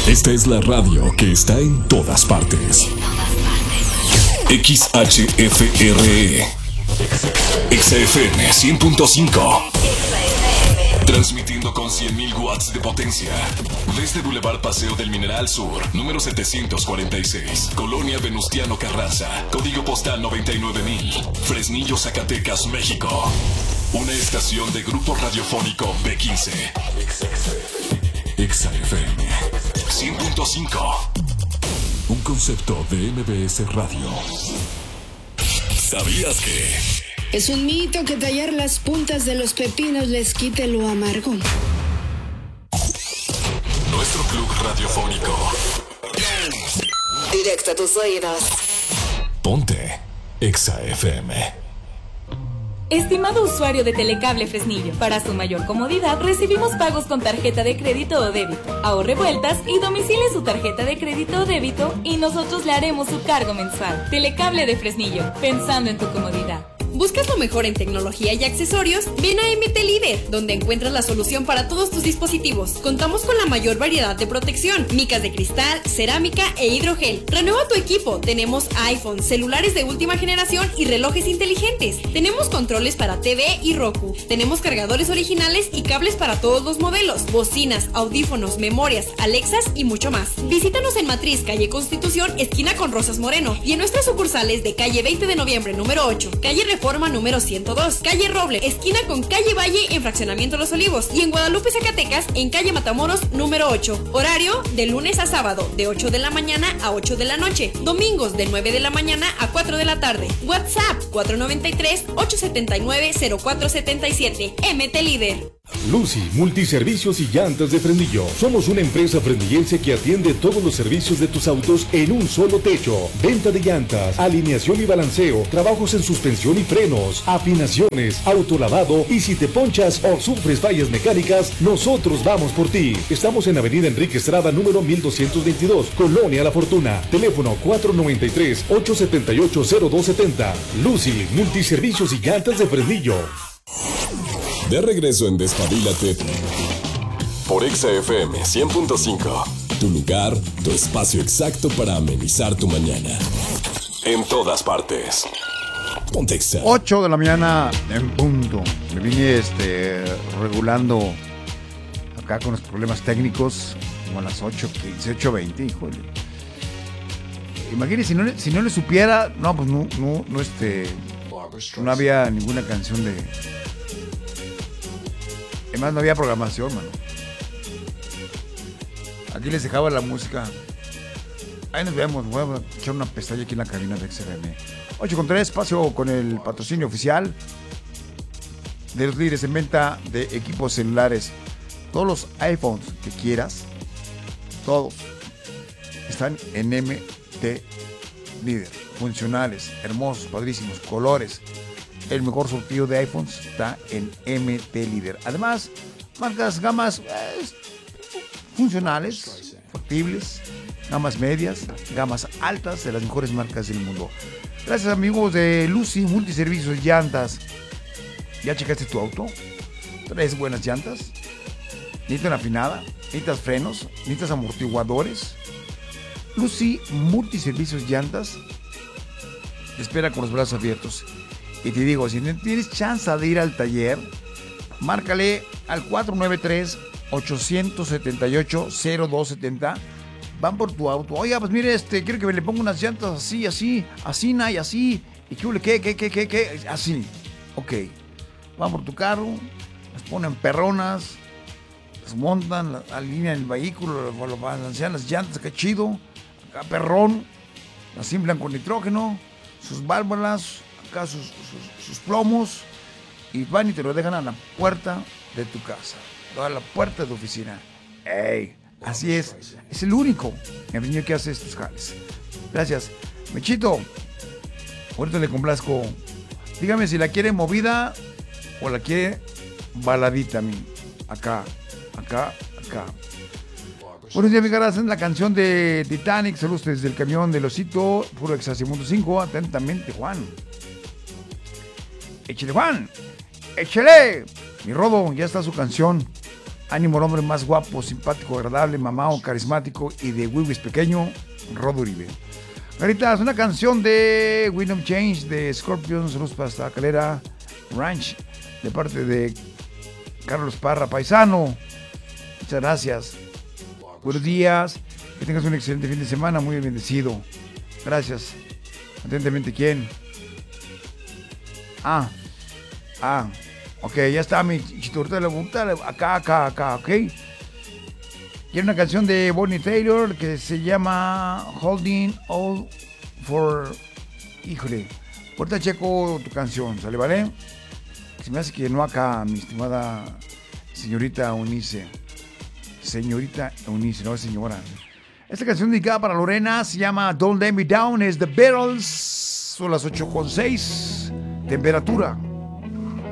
Esta es la radio que está en todas partes. XHFRE XFM 100.5. Transmitiendo con 100.000 watts de potencia. Desde Boulevard Paseo del Mineral Sur, número 746, Colonia Venustiano Carranza, código postal 99,000, Fresnillo, Zacatecas, México. Una estación de Grupo Radiofónico B15. XFM 100.5. Un concepto de MBS Radio. ¿Sabías que? Es un mito que tallar las puntas de los pepinos les quite lo amargo. Nuestro club radiofónico. Directo a tus oídos. Ponte Exa FM. Estimado usuario de Telecable Fresnillo, para su mayor comodidad recibimos pagos con tarjeta de crédito o débito. Ahorre vueltas y domicile su tarjeta de crédito o débito y nosotros le haremos su cargo mensual. Telecable de Fresnillo, pensando en tu comodidad. ¿Buscas lo mejor en tecnología y accesorios? Ven a MT Líder, donde encuentras la solución para todos tus dispositivos. Contamos con la mayor variedad de protección, micas de cristal, cerámica e hidrogel. Renueva tu equipo. Tenemos iPhone, celulares de última generación y relojes inteligentes. Tenemos controles para TV y Roku. Tenemos cargadores originales y cables para todos los modelos, bocinas, audífonos, memorias, Alexas y mucho más. Visítanos en Matriz, calle Constitución, esquina con Rosas Moreno, y en nuestras sucursales de calle 20 de noviembre, número 8, calle Reforma número 102, calle Roble, esquina con calle Valle en Fraccionamiento Los Olivos, y en Guadalupe, Zacatecas, en calle Matamoros número 8. Horario de lunes a sábado, de 8 de la mañana a 8 de la noche. Domingos de 9 de la mañana a 4 de la tarde. WhatsApp 493-879-0477. MT Líder. Lucy, multiservicios y llantas de Fresnillo. Somos una empresa fresnillense que atiende todos los servicios de tus autos en un solo techo. Venta de llantas, alineación y balanceo, trabajos en suspensión y frenos, afinaciones, autolavado, y si te ponchas o sufres fallas mecánicas, nosotros vamos por ti. Estamos en Avenida Enrique Estrada, número 1222, Colonia La Fortuna. Teléfono 493-878-0270. Lucy, multiservicios y llantas de Fresnillo. De regreso en Despabilate por Exa FM 100.5. Tu lugar, tu espacio exacto para amenizar tu mañana. En todas partes. Ponte Exa. 8 de la mañana en punto. Me vine regulando acá con los problemas técnicos como a las 8:15, 8:20, híjole. Imagínese, si no le supiera, no, pues no había ninguna canción de... Además no había programación, mano. Aquí les dejaba la música. Ahí nos vemos. Voy a echar una pestaña aquí en la cabina de XFM. 8:3, espacio con el patrocinio oficial de los líderes en venta de equipos celulares. Todos los iPhones que quieras, todos están en MT Líder. Funcionales, hermosos, padrísimos, colores. El mejor surtido de iPhones está en MT Líder. Además, gamas funcionales, factibles, gamas medias, gamas altas de las mejores marcas del mundo. Gracias, amigos de Lucy Multiservicios Llantas. ¿Ya checaste tu auto? ¿Traes buenas llantas? ¿Necesitas una afinada? ¿Necesitas frenos? ¿Necesitas amortiguadores? Lucy Multiservicios Llantas te espera con los brazos abiertos. Y te digo, si no tienes chance de ir al taller, márcale al 493-878-0270. Van por tu auto. Oiga, pues mire, quiero que le ponga unas llantas así, y así. ¿Y qué? Así. Ok. Van por tu carro, las ponen perronas, las montan, alinean el vehículo, lo balancean las llantas, qué chido. Acá perrón, las inflan con nitrógeno, sus válvulas, acá sus plomos, y van y te lo dejan a la puerta de tu casa, a la puerta de tu oficina. ¡Ey! Así es el único niño que hace estos jales. Gracias. Mechito, ahorita le complazco. Dígame si la quiere movida o la quiere baladita a mí. Acá. Buenos días, mi cara. Hacen la canción de Titanic. Saludos desde el camión del Osito. Puro Exacimundo 5. Atentamente, Juan. Échale, Juan. Échale. Mi Rodo, ya está su canción. Ánimo al hombre más guapo, simpático, agradable, mamado, carismático y de Wiwis pequeño, Rod Uribe. Carita, es una canción de Wyndham Change de Scorpions, Luz Pasta Calera Ranch, de parte de Carlos Parra, paisano. Muchas gracias. Buenos días. Que tengas un excelente fin de semana, muy bendecido. Gracias. Atentamente, ¿quién? Ok, ya está mi chitorita de la puta. Acá, ok. Quiero una canción de Bonnie Taylor que se llama Holding All for... Híjole, ahorita checo tu canción, ¿sale, vale? Se me hace que no acá, mi estimada señorita Eunice. Señorita Eunice, no es señora. Esta canción dedicada para Lorena se llama Don't Let Me Down, es The Beatles. Son las 8:06. Temperatura.